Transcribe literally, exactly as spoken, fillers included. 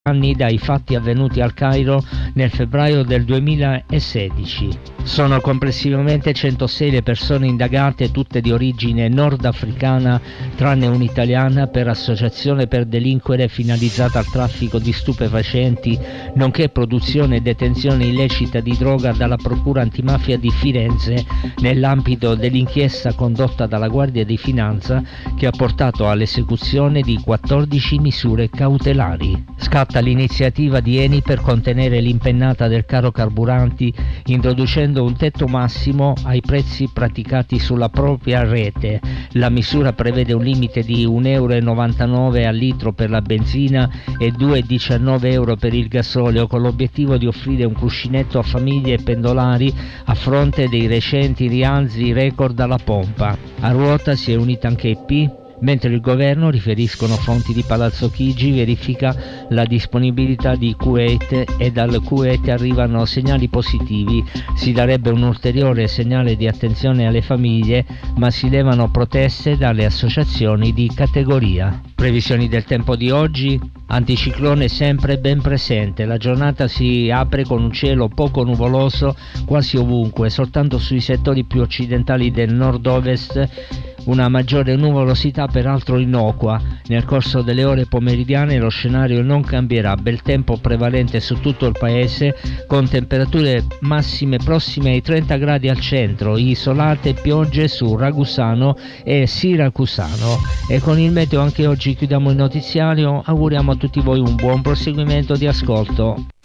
anni dai fatti avvenuti al Cairo nel febbraio del duemilasedici. Sono complessivamente centosei le persone indagate, tutte di origine nordafricana, tranne un'italiana, per associazione per delinquere finalizzata al traffico di stupefacenti, nonché produzione e detenzione illecita di droga dalla Procura Antimafia di Firenze nell'ambito dell'inchiesta condotta dalla Guardia di Finanza che ha portato all'esecuzione di quattordici misure cautelari. Scatta l'iniziativa di Eni per contenere l'impennata del caro carburanti, introducendo un tetto massimo ai prezzi praticati sulla propria rete. La misura prevede un limite di un euro e novantanove al litro per la benzina e due virgola diciannove euro per il gasolio, con l'obiettivo di offrire un cuscinetto a famiglie e pendolari a fronte dei recenti rialzi record alla pompa. A ruota si è unita anche E P, mentre il governo, riferiscono fonti di Palazzo Chigi, verifica la disponibilità di Kuwait e dal Kuwait arrivano segnali positivi. Si darebbe un ulteriore segnale di attenzione alle famiglie, ma si levano proteste dalle associazioni di categoria. Previsioni del tempo di oggi: anticiclone sempre ben presente, la giornata si apre con un cielo poco nuvoloso quasi ovunque, soltanto sui settori più occidentali del nord-ovest una maggiore nuvolosità peraltro innocua. Nel corso delle ore pomeridiane lo scenario non cambierà, bel tempo prevalente su tutto il paese, con temperature massime prossime ai trenta gradi al centro, isolate piogge su Ragusano e Siracusano. E con il meteo anche oggi chiudiamo il notiziario, auguriamo a tutti voi un buon proseguimento di ascolto.